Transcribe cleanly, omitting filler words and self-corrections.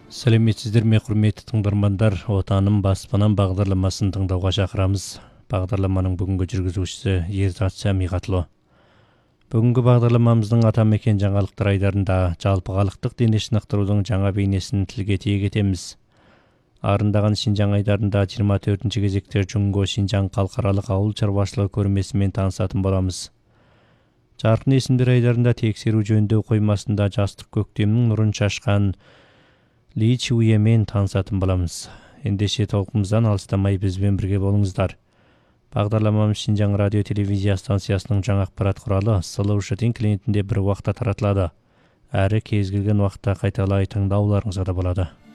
Сәлеметсіздер ме, құрметті тыңдармандар, Отаным баспанам бағдарламасын тыңдауға шақырамыз. Бағдарламаның бүгінгі жүргізушісі Ерзат Сәмиғатлы. Бүгінгі бағдарламамыздың атамекен жаңалықтар айдарында жалпығалықтық дене шынықтырудың жаңа бейнесін тілге тиек етеміз. Арындаған Шинжаң айдарында 24-ші кезекте Жұңго Шинжаң халықаралық ауыл шаруашылығы көрмесімен танысатын боламыз. Жарқын есімдер айдарында тексеру жөндеу қоймасында жастық көктемнің нұрын шашқан Ли Чуемен танысатын боламыз. Ендеше толқымыздан алыстамай бізбен бірге болыңыздар. Бағдарламамыз Шинжаң радио телевизия станциясының жаңа ақпарат құралы Слушатель клиентінде бір уақытта таратылады. Әрі кез келген уақытта қайталай тыңдауларыңызға да болады.